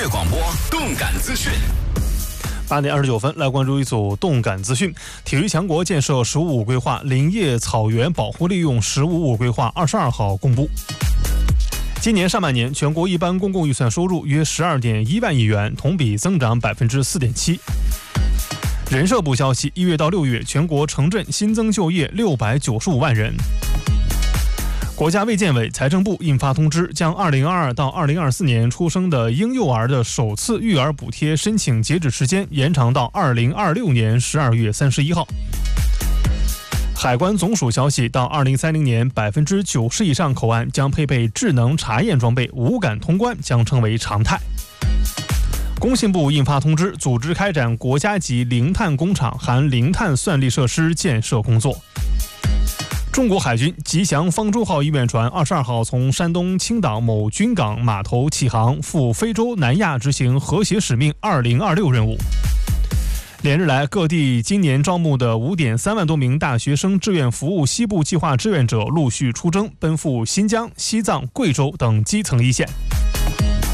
乐广播动感资讯。 8点29分，来关注一组动感资讯。体育强国建设“十五五”规划林业草原保护利用“十五五”规划22号公布。今年上半年，全国一般公共预算收入约12.1万亿元，同比增长4.7%。人社部消息，1月到6月，全国城镇新增就业695万人。国家卫健委、财政部印发通知，将2022到2024年出生的婴幼儿的首次育儿补贴申请截止时间延长到2026年12月31号。海关总署消息，到2030年，90%以上口岸将配备智能查验装备，无感通关将成为常态。工信部印发通知，组织开展国家级零碳工厂含零碳算力设施建设工作。中国海军吉祥方舟号医院船22号从山东青岛某军港码头起航，赴非洲南亚执行和谐使命2026任务。连日来，各地今年招募的5.3万多名大学生志愿服务西部计划志愿者陆续出征，奔赴新疆、西藏、贵州等基层一线。